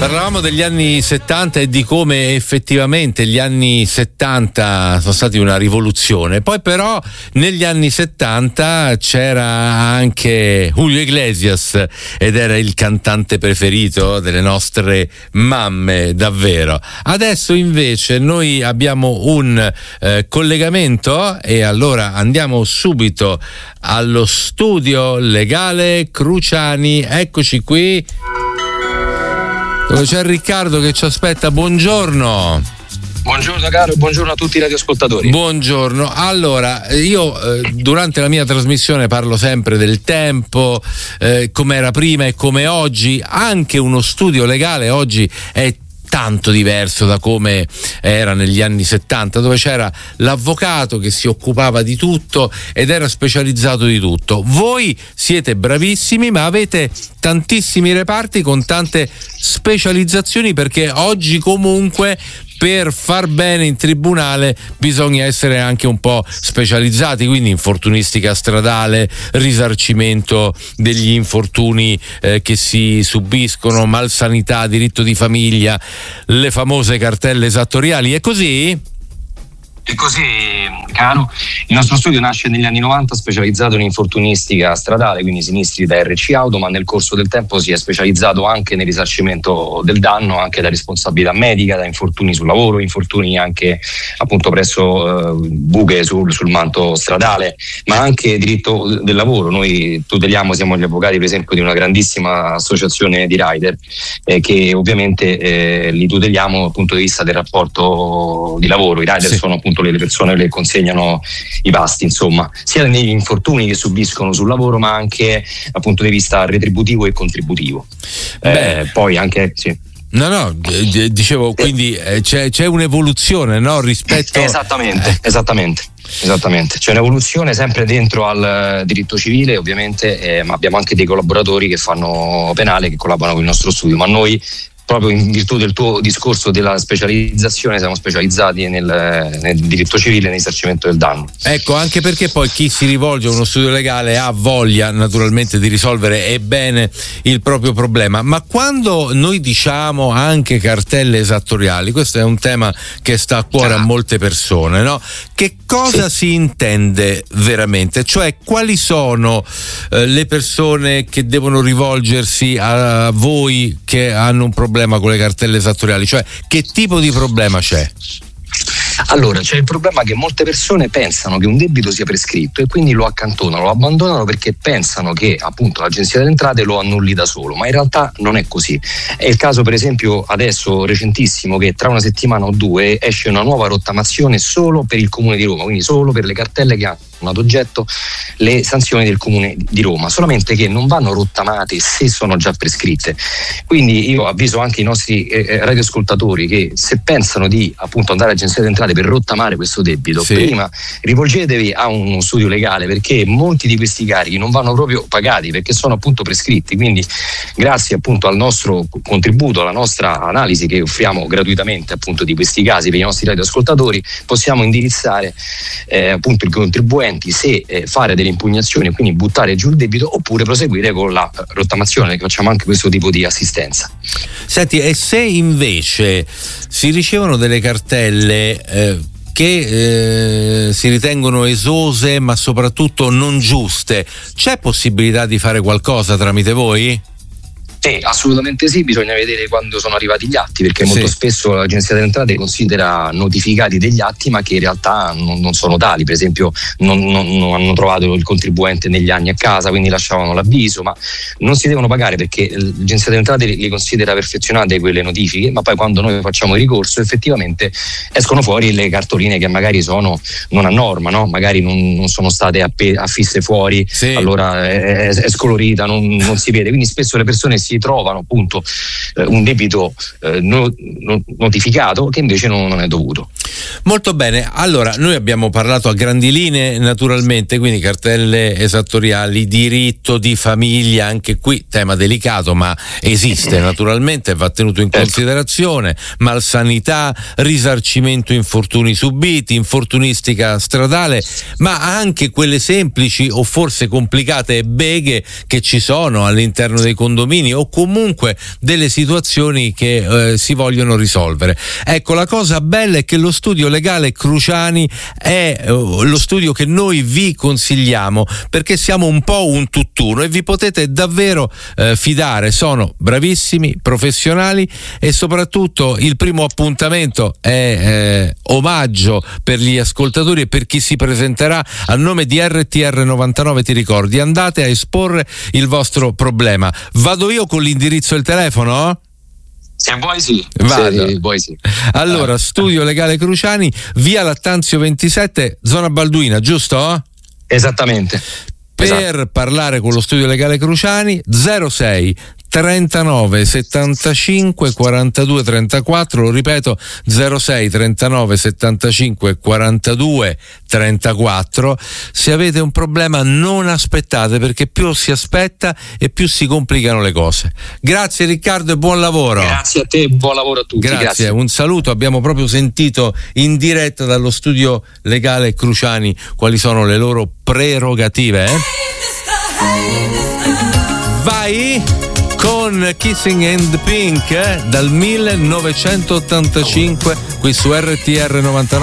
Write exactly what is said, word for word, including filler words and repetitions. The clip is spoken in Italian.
Parlavamo degli anni settanta e di come effettivamente gli anni settanta sono stati una rivoluzione. Poi però negli anni settanta c'era anche Julio Iglesias ed era il cantante preferito delle nostre mamme, davvero. Adesso invece noi abbiamo un eh, collegamento e allora andiamo subito allo studio legale Cruciani. Eccoci qui, dove c'è Riccardo che ci aspetta. Buongiorno. Buongiorno caro, buongiorno a tutti i radioascoltatori. Buongiorno. Allora, io eh, durante la mia trasmissione parlo sempre del tempo, eh, come era prima e come oggi. Anche uno studio legale oggi è tanto diverso da come era negli anni settanta, dove c'era l'avvocato che si occupava di tutto ed era specializzato di tutto. Voi siete bravissimi, ma avete tantissimi reparti con tante specializzazioni, perché oggi comunque per far bene in tribunale bisogna essere anche un po' specializzati, quindi infortunistica stradale, risarcimento degli infortuni eh, che si subiscono, malsanità, diritto di famiglia, le famose cartelle esattoriali. È così? E così, caro, il nostro studio nasce negli anni novanta specializzato in infortunistica stradale, quindi sinistri da R C auto, ma nel corso del tempo si è specializzato anche nel risarcimento del danno, anche da responsabilità medica, da infortuni sul lavoro, infortuni anche appunto presso eh, buche sul, sul manto stradale, ma anche diritto del lavoro. Noi tuteliamo, siamo gli avvocati per esempio di una grandissima associazione di rider eh, che ovviamente eh, li tuteliamo dal punto di vista del rapporto di lavoro. I rider sì. sono appunto le persone che consegnano i pasti, insomma, sia negli infortuni che subiscono sul lavoro, ma anche dal punto di vista retributivo e contributivo. Eh, poi anche sì. No, no, dicevo, quindi eh, c'è, c'è un'evoluzione, no, rispetto... Esattamente, eh. esattamente. Esattamente, c'è un'evoluzione sempre dentro al diritto civile, ovviamente, eh, ma abbiamo anche dei collaboratori che fanno penale, che collaborano con il nostro studio, ma noi, proprio in virtù del tuo discorso della specializzazione, siamo specializzati nel, nel diritto civile e nel risarcimento del danno. Ecco, anche perché poi chi si rivolge a uno studio legale ha voglia naturalmente di risolvere e bene il proprio problema. Ma quando noi diciamo anche cartelle esattoriali, questo è un tema che sta a cuore ah. a molte persone, no? Che cosa sì. si intende veramente? Cioè, quali sono eh, le persone che devono rivolgersi a voi che hanno un problema con le cartelle esattoriali? Cioè, che tipo di problema c'è? Allora, c'è il problema che molte persone pensano che un debito sia prescritto e quindi lo accantonano, lo abbandonano perché pensano che appunto l'Agenzia delle Entrate lo annulli da solo, ma in realtà non è così. È il caso per esempio adesso recentissimo che tra una settimana o due esce una nuova rottamazione solo per il Comune di Roma, quindi solo per le cartelle che hanno ad oggetto le sanzioni del Comune di Roma, solamente che non vanno rottamate se sono già prescritte. Quindi io avviso anche i nostri eh, radioascoltatori che se pensano di appunto andare all'Agenzia delle Entrate per rottamare questo debito, sì. prima rivolgetevi a uno studio legale, perché molti di questi carichi non vanno proprio pagati perché sono appunto prescritti. Quindi grazie appunto al nostro contributo, alla nostra analisi che offriamo gratuitamente appunto di questi casi per i nostri radioascoltatori, possiamo indirizzare eh, appunto il contribuente se eh, fare delle impugnazioni e quindi buttare giù il debito, oppure proseguire con la rottamazione, che facciamo anche questo tipo di assistenza. Senti, e se invece si ricevono delle cartelle eh, che eh, si ritengono esose ma soprattutto non giuste, c'è possibilità di fare qualcosa tramite voi? Sì, assolutamente sì, bisogna vedere quando sono arrivati gli atti, perché molto sì. spesso l'Agenzia delle Entrate considera notificati degli atti ma che in realtà non, non sono tali. Per esempio non, non, non hanno trovato il contribuente negli anni a casa, quindi lasciavano l'avviso, ma non si devono pagare perché l'Agenzia delle Entrate li considera perfezionate quelle notifiche, ma poi quando noi facciamo il ricorso effettivamente escono fuori le cartoline che magari sono non a norma, no? Magari non, non sono state appe- affisse fuori, sì. allora è, è scolorita, non, non si vede, quindi spesso le persone si trovano appunto eh, un debito eh, no, no, notificato che invece non, non è dovuto. Molto bene, allora noi abbiamo parlato a grandi linee naturalmente, quindi cartelle esattoriali, diritto di famiglia, anche qui tema delicato ma esiste naturalmente, va tenuto in considerazione, malsanità, risarcimento infortuni subiti, infortunistica stradale, ma anche quelle semplici o forse complicate beghe che ci sono all'interno dei condomini o comunque delle situazioni che eh, si vogliono risolvere. Ecco, la cosa bella è che lo studio legale Cruciani è eh, lo studio che noi vi consigliamo, perché siamo un po' un tutt'uno e vi potete davvero eh, fidare. Sono bravissimi, professionali e soprattutto il primo appuntamento è eh, omaggio per gli ascoltatori e per chi si presenterà a nome di R T R novantanove. Ti ricordi, andate a esporre il vostro problema. Vado io con l'indirizzo e il telefono? Se vuoi sì. Vado. Se vuoi sì. Allora, studio legale Cruciani, via Lattanzio ventisette, zona Balduina, giusto? Esattamente. Per esatto. parlare con lo studio legale Cruciani, zero sei trentanove settantacinque quarantadue trentaquattro, lo ripeto, zero sei trentanove settantacinque quarantadue trentaquattro. Se avete un problema non aspettate, perché più si aspetta e più si complicano le cose. Grazie Riccardo e buon lavoro. Grazie a te, buon lavoro a tutti. Grazie, Grazie. Un saluto, abbiamo proprio sentito in diretta dallo studio legale Cruciani quali sono le loro prerogative. Eh? Vai con Kissing in the Pink eh, dal millenovecentottantacinque qui su R T R novantanove.